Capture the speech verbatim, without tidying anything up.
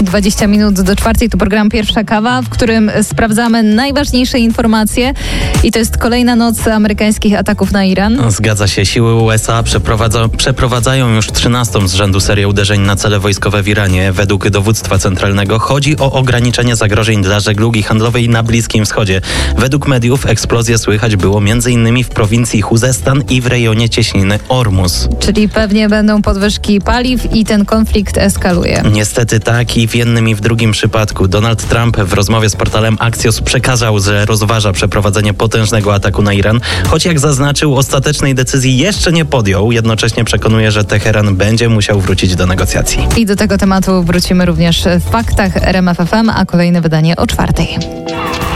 dwadzieścia minut do czwartej. To program Pierwsza Kawa, w którym sprawdzamy najważniejsze informacje. I to jest kolejna noc amerykańskich ataków na Iran. Zgadza się. Siły U S A przeprowadza, przeprowadzają już trzynastą z rzędu serię uderzeń na cele wojskowe w Iranie. Według dowództwa centralnego chodzi o ograniczenie zagrożeń dla żeglugi handlowej na Bliskim Wschodzie. Według mediów eksplozje słychać było m.in. w prowincji Chuzestan i w rejonie cieśniny Ormus. Czyli pewnie będą podwyżki paliw i ten konflikt eskaluje. Niestety tak, i w jednym i w drugim przypadku. Donald Trump w rozmowie z portalem Axios przekazał, że rozważa przeprowadzenie potężnego ataku na Iran, choć jak zaznaczył, ostatecznej decyzji jeszcze nie podjął. Jednocześnie przekonuje, że Teheran będzie musiał wrócić do negocjacji. I do tego tematu wrócimy również w faktach R M F F M, a kolejne wydanie o czwartej.